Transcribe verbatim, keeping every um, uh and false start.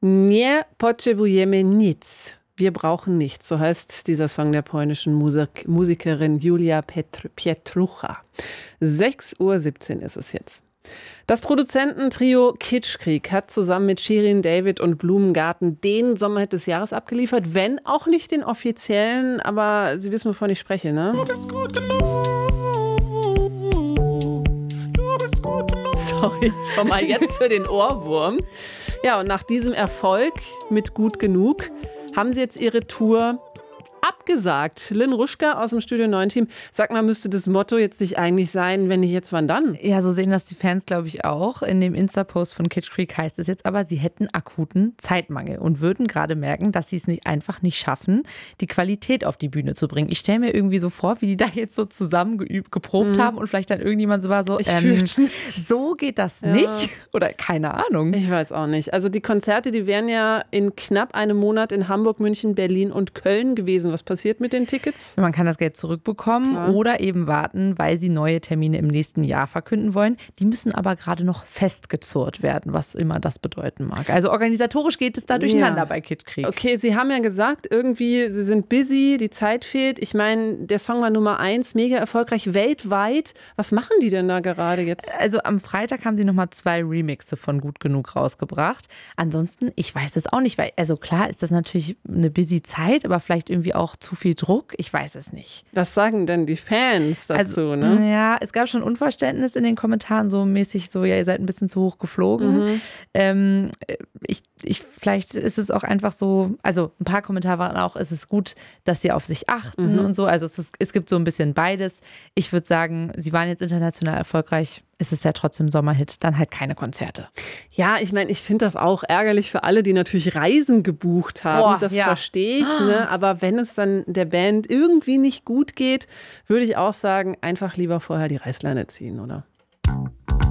Nie potrzebujemy nic. Wir brauchen nichts. So heißt dieser Song der polnischen Musik- Musikerin Julia Petr- Pietrucha. sechs Uhr siebzehn ist es jetzt. Das Produzententrio Kitschkrieg hat zusammen mit Shirin David und Blumengarten den Sommerhit des Jahres abgeliefert, wenn auch nicht den offiziellen, aber Sie wissen, wovon ich spreche, ne? Du bist gut genug. Du bist gut genug. Sorry, schon mal jetzt für den Ohrwurm. Ja, und nach diesem Erfolg mit Gut genug haben Sie jetzt Ihre Tour abgesagt. Lynn Ruschka aus dem Studio neun Team. Sag mal, müsste das Motto jetzt nicht eigentlich sein, wenn nicht jetzt, wann dann? Ja, so sehen das die Fans, glaube ich, auch. In dem Insta-Post von Kitschkrieg heißt es jetzt aber, sie hätten akuten Zeitmangel und würden gerade merken, dass sie es nicht, einfach nicht schaffen, die Qualität auf die Bühne zu bringen. Ich stelle mir irgendwie so vor, wie die da jetzt so zusammen geübt, geprobt mhm. haben und vielleicht dann irgendjemand so war so, ähm, so geht das ja. nicht. Oder keine Ahnung. Ich weiß auch nicht. Also die Konzerte, die wären ja in knapp einem Monat in Hamburg, München, Berlin und Köln gewesen. Was passiert mit den Tickets? Man kann das Geld zurückbekommen Klar. oder eben warten, weil sie neue Termine im nächsten Jahr verkünden wollen. Die müssen aber gerade noch festgezurrt werden, was immer das bedeuten mag. Also organisatorisch geht es da durcheinander ja. bei Kitschkrieg. Okay, Sie haben ja gesagt, irgendwie, Sie sind busy, die Zeit fehlt. Ich meine, der Song war Nummer eins, mega erfolgreich weltweit. Was machen die denn da gerade jetzt? Also am Freitag haben sie nochmal zwei Remixe von Gut genug rausgebracht. Ansonsten, ich weiß es auch nicht, weil, also klar ist das natürlich eine busy Zeit, aber vielleicht irgendwie auch zu viel Druck. Ich weiß es nicht. Was sagen denn die Fans dazu, also, ne? Ja, es gab schon Unverständnis in den Kommentaren, so mäßig so, ja, ihr seid ein bisschen zu hoch geflogen. Mhm. Ähm, ich, ich, vielleicht ist es auch einfach so, also ein paar Kommentare waren auch, es ist gut, dass sie auf sich achten mhm. und so. Also es, ist, es gibt so ein bisschen beides. Ich würde sagen, sie waren jetzt international erfolgreich. Ist es ja trotzdem Sommerhit, dann halt keine Konzerte. Ja, ich meine, ich finde das auch ärgerlich für alle, die natürlich Reisen gebucht haben. Boah, das ja. verstehe ich. Ne? Aber wenn es dann der Band irgendwie nicht gut geht, würde ich auch sagen, einfach lieber vorher die Reißleine ziehen, oder?